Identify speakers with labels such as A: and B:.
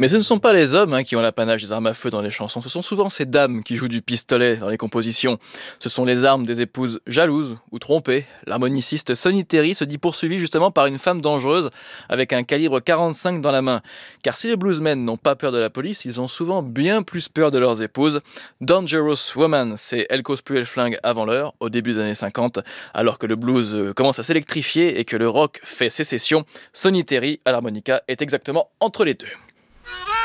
A: Mais ce ne sont pas les hommes qui ont l'apanage des armes à feu dans les chansons, ce sont souvent ces dames qui jouent du pistolet dans les compositions. Ce sont les armes des épouses jalouses ou trompées. L'harmoniciste Sonny Terry se dit poursuivi justement par une femme dangereuse avec un calibre 45 dans la main. Car si les bluesmen n'ont pas peur de la police, ils ont souvent bien plus peur de leurs épouses. Dangerous Woman, c'est Elle cause plus elle flingue avant l'heure, au début des années 50, alors que le blues commence à s'électrifier et que le rock fait sécession. Sonny Terry à l'harmonica est exactement entre les deux.